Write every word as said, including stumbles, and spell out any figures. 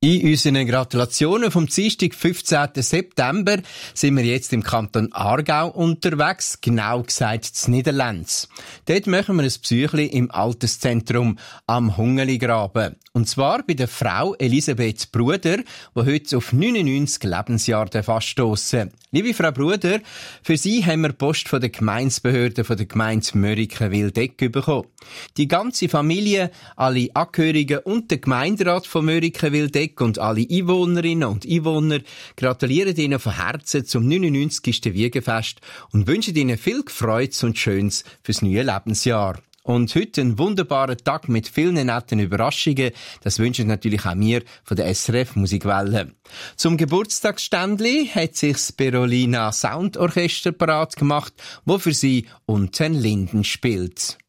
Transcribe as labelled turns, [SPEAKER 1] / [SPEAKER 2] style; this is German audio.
[SPEAKER 1] In unseren Gratulationen vom Dienstag, fünfzehnten September, sind wir jetzt im Kanton Aargau unterwegs, genau gesagt in Niederlands. Dort machen wir ein Besuchli im Alterszentrum am Hungeligraben. Und zwar bei der Frau Elisabeth Bruder, die heute auf neunundneunzig Lebensjahre anstossen. Liebe Frau Bruder, für Sie haben wir Post von der Gemeindebehörde von der Gemeinde Mörike-Wildeck bekommen. Die ganze Familie, alle Angehörigen und der Gemeinderat von Mörike-Wildeck und alle Einwohnerinnen und Einwohner gratulieren Ihnen von Herzen zum neunundneunzigsten Wiegenfest und wünschen Ihnen viel Freude und Schönes fürs neue Lebensjahr. Und heute einen wunderbaren Tag mit vielen netten Überraschungen. Das wünschen natürlich auch wir von der S R F Musikwelle. Zum Geburtstagsständli hat sich das Berolina Soundorchester parat gemacht, wo für Sie Unten Linden spielt.